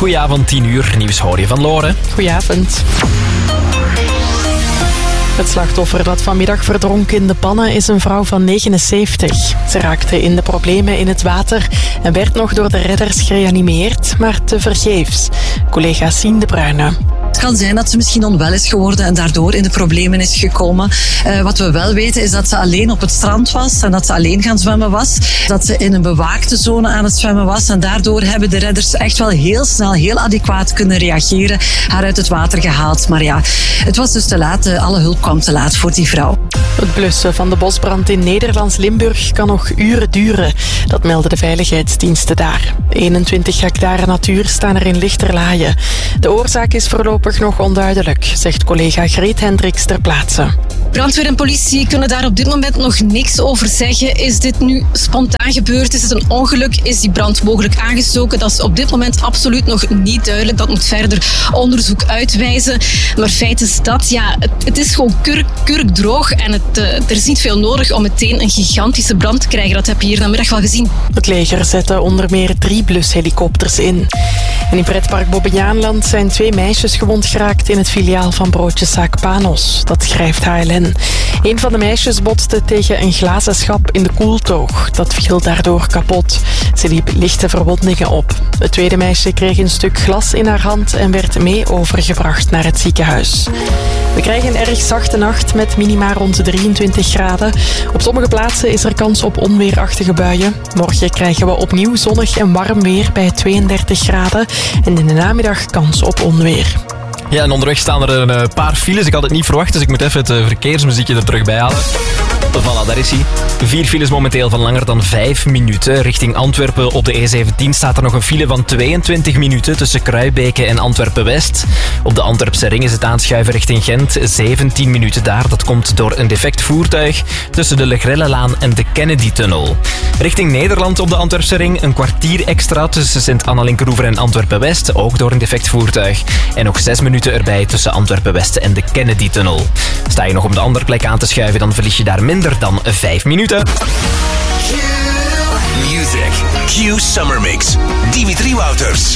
Goedenavond, 10 uur. Nieuws hoor je van Lore. Goedenavond. Het slachtoffer dat vanmiddag verdronk in de pannen is een vrouw van 79. Ze raakte in de problemen in het water en werd nog door de redders gereanimeerd, maar tevergeefs. Collega Sien de Bruyne. Het kan zijn dat ze misschien onwel is geworden en daardoor in de problemen is gekomen. Wat we wel weten is dat ze alleen op het strand was en dat ze alleen gaan zwemmen was. Dat ze in een bewaakte zone aan het zwemmen was en daardoor hebben de redders echt wel heel snel, heel adequaat kunnen reageren. Haar uit het water gehaald. Maar ja, het was dus te laat. Alle hulp kwam te laat voor die vrouw. Het blussen van de bosbrand in Nederlands-Limburg kan nog uren duren. Dat melden de veiligheidsdiensten daar. 21 hectare natuur staan er in lichterlaaien. De oorzaak is voorlopig nog onduidelijk, zegt collega Greet Hendricks ter plaatse. Brandweer en politie kunnen daar op dit moment nog niks over zeggen. Is dit nu spontaan gebeurd? Is het een ongeluk? Is die brand mogelijk aangestoken? Dat is op dit moment absoluut nog niet duidelijk. Dat moet verder onderzoek uitwijzen. Maar feit is dat, ja, het is gewoon kurkdroog en er is niet veel nodig om meteen een gigantische brand te krijgen. Dat heb je hier vanmiddag wel gezien. Het leger zette onder meer 3 blushelikopters in. En in pretpark Bobbejaanland zijn 2 meisjes gewond geraakt in het filiaal van broodjeszaak Panos. Dat schrijft HLN. Een van de meisjes botste tegen een glazen schap in de koeltoog. Dat viel daardoor kapot. Ze liep lichte verwondingen op. Het tweede meisje kreeg een stuk glas in haar hand en werd mee overgebracht naar het ziekenhuis. We krijgen een erg zachte nacht met minima rond de 23 graden. Op sommige plaatsen is er kans op onweerachtige buien. Morgen krijgen we opnieuw zonnig en warm weer bij 32 graden. En in de namiddag kans op onweer. Ja, en onderweg staan er een paar files. Ik had het niet verwacht, dus ik moet even het verkeersmuziekje er terug bij halen. Voilà, daar is hij. 4 files momenteel van langer dan 5 minuten. Richting Antwerpen op de E17 staat er nog een file van 22 minuten tussen Kruibeke en Antwerpen-West. Op de Antwerpse ring is het aanschuiven richting Gent. 17 minuten daar. Dat komt door een defect voertuig tussen de Legrellelaan en de Kennedy-tunnel. Richting Nederland op de Antwerpse ring een kwartier extra tussen Sint-Anna-Linkeroever en Antwerpen-West. Ook door een defect voertuig. En nog 6 minuten erbij tussen Antwerpen-West en de Kennedy-tunnel. Sta je nog op de andere plek aan te schuiven, dan verlies je daar minder dan 5 minuten. Music. Q Summer Mix. Dimitri Wouters.